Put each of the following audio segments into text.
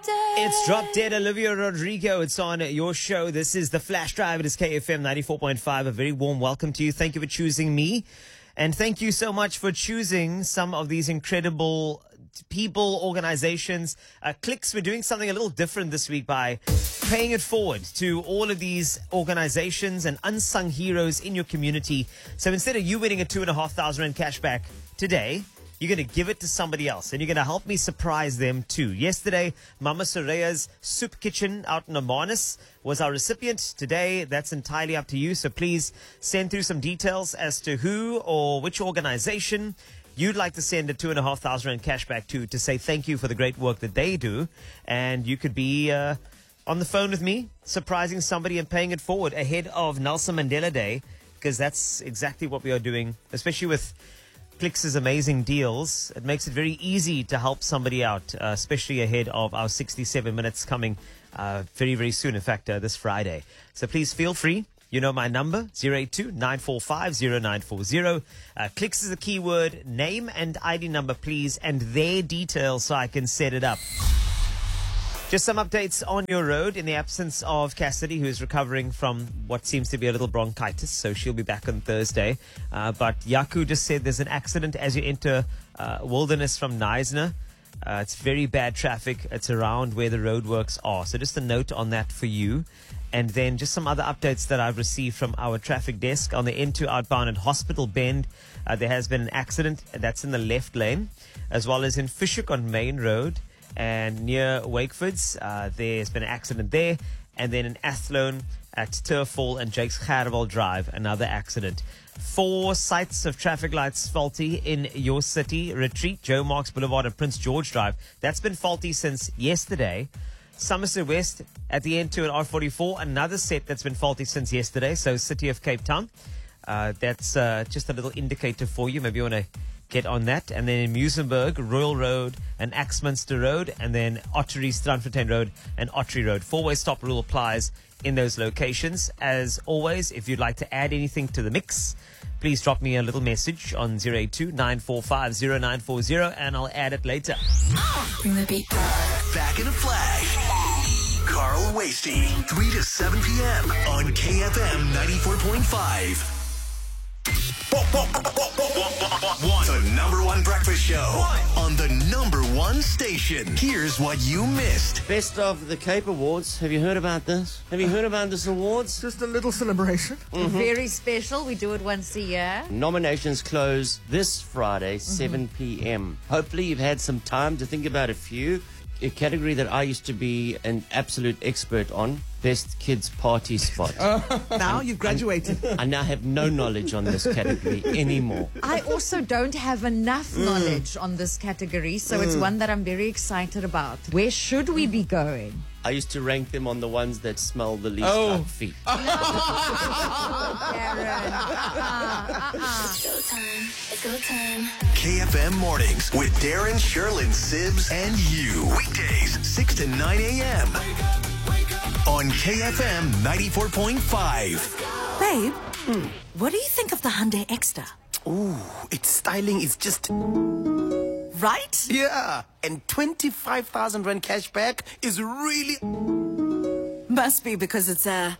It's Drop Dead, Olivia Rodrigo. It's on your show. This is The Flash Drive. It is KFM 94.5. A very warm welcome to you. Thank you for choosing me. And thank you so much for choosing some of these incredible people, organizations, clicks. We're doing something a little different this week by paying it forward to all of these organizations and unsung heroes in your community. So instead of you winning a 2,500 Rand cashback today, you're going to give it to somebody else, and you're going to help me surprise them too. Yesterday, Mama Soreya's Soup Kitchen out in Amanus was our recipient. Today, that's entirely up to you. So please send through some details as to who or which organization you'd like to send a 2,500 Rand cashback to say thank you for the great work that they do. And you could be on the phone with me, surprising somebody and paying it forward ahead of Nelson Mandela Day, because that's exactly what we are doing, especially with Clicks' amazing deals. It makes it very easy to help somebody out, especially ahead of our 67 minutes coming very, very soon. In fact, this Friday. So please feel free. You know my number, 082-945-0940. Clicks is the keyword, name and ID number, please, and their details so I can set it up. Just some updates on your road in the absence of Cassidy, who is recovering from what seems to be a little bronchitis, so she'll be back on Thursday. But Yaku just said there's an accident as you enter Wilderness from Neisner. It's very bad traffic. It's around where the roadworks are. So just a note on that for you. And then just some other updates that I've received from our traffic desk. On the N2 outbound at Hospital Bend, there has been an accident. That's in the left lane, as well as in Fishhook on Main Road. And near Wakefords, there's been an accident there. And then in Athlone at Turfall and Jake's Gerwel Drive, another accident. 4 sites of traffic lights faulty in your city. Retreat, Joe Marks Boulevard and Prince George Drive. That's been faulty since yesterday. Somerset West at the N2 at R44, another set that's been faulty since yesterday. So City of Cape Town. That's just a little indicator for you. Maybe you want to get on that. And then in Muizenberg, Royal Road and Axminster Road, and then Ottery, Strandfontein Road and Ottery Road. 4-way stop rule applies in those locations. As always, if you'd like to add anything to the mix, please drop me a little message on 082-945-0940 and I'll add it later. Bring the beat. Back in a flash. Carl Wasty, 3 to 7 p.m. on KFM 94.5. The #1 breakfast show on the #1 station. Here's what you missed. Best of the Cape Awards. Have you heard about this? Have you heard about this awards? Just a little celebration. Very special. We do it once a year. Nominations close this Friday, 7 p.m. Hopefully you've had some time to think about a few. A category that I used to be an absolute expert on, Best Kids Party Spot. Now you've graduated. I now have no knowledge on this category anymore. I also don't have enough knowledge on this category, so it's one that I'm very excited about. Where should we be going? I used to rank them on the ones that smell the least like feet. Karen. It's go time. It's go time. KFM Mornings with Darren, Sherlyn, Sibs, and you. Weekdays, 6 to 9 a.m. on KFM 94.5. Babe, what do you think of the Hyundai Extra? Ooh, its styling is just... Right? Yeah, and 25,000 Rand cashback is really... Must be because it's a...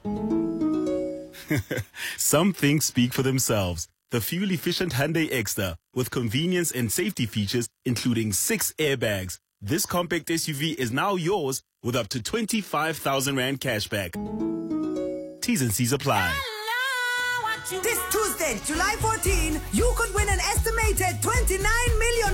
Some things speak for themselves. The fuel-efficient Hyundai Extra with convenience and safety features, including 6 airbags. This compact SUV is now yours with up to 25,000 Rand cashback. T's and C's apply. This Tuesday, July 14, you could win an estimated 29 million